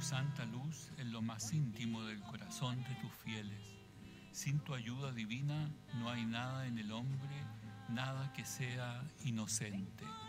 santa luz en lo más íntimo del corazón de tus fieles. Sin tu ayuda divina no hay nada en el hombre, nada que sea inocente.